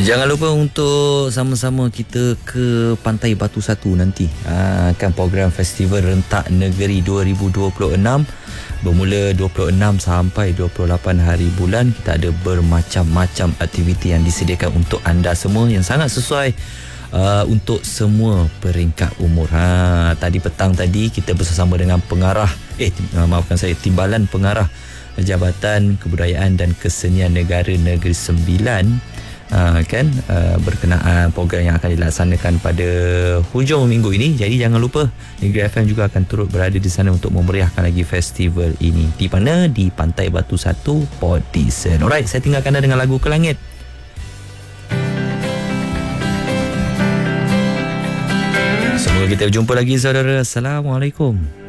Jangan lupa untuk sama-sama kita ke Pantai Batu Satu nanti. Kan program Festival Rentak Negeri 2026 bermula 26 sampai 28 hari bulan. Kita ada bermacam-macam aktiviti yang disediakan untuk anda semua yang sangat sesuai untuk semua peringkat umur. Tadi petang tadi kita bersama dengan Timbalan Pengarah Jabatan Kebudayaan dan Kesenian Negara Negeri Sembilan berkenaan program yang akan dilaksanakan pada hujung minggu ini. Jadi jangan lupa Negeri FM juga akan turut berada di sana untuk memeriahkan lagi festival ini. Di mana? Di Pantai Batu Satu, Port Dickson. Alright, saya tinggalkan anda dengan lagu Ke Langit. Semoga kita berjumpa lagi, saudara. Assalamualaikum.